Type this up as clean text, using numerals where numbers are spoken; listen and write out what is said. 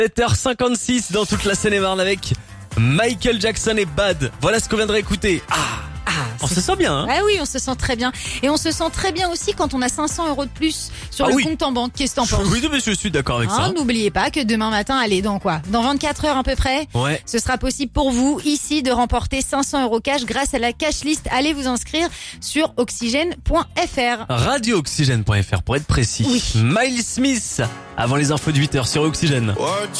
7h56 dans toute la Seine-et-Marne avec Michael Jackson et Bad. Voilà ce qu'on vient de réécouter. On se sent bien, hein? Ah oui, on se sent très bien. Et on se sent très bien aussi quand on a 500 € de plus sur le compte en banque. Qu'est-ce que t'en penses? Oui, mais je suis d'accord avec ça. N'oubliez pas que demain matin, allez, dans 24 heures à peu près, Ouais. ce sera possible pour vous, ici, de remporter 500 € cash grâce à la cash list. Allez vous inscrire sur oxygène.fr. RadioOxygène.fr pour être précis. Oui. Miles Smith, avant les infos de 8h sur Oxygène.